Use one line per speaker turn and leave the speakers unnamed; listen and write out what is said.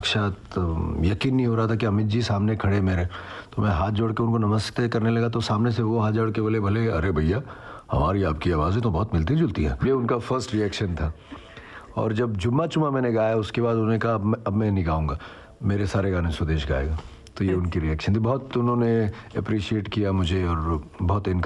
साक्षात यकीन नहीं हो रहा था कि अमित जी सामने खड़े मेरे। तो मैं हाथ जोड़ के उनको नमस्ते करने लगा तो सामने से वो हाथ जोड़ के बोले, भले अरे भैया हमारी आपकी आवाज़ें तो बहुत मिलती जुलती हैं। ये उनका फर्स्ट रिएक्शन था। और जब जुम्मा चुम्मा मैंने गाया उसके बाद उन्होंने कहा अब मैं नहीं गाऊंगा, मेरे सारे गाने सुदेश गाएगा। तो ये उनकी रिएक्शन थी। बहुत उन्होंने अप्रिशिएट किया मुझे और बहुत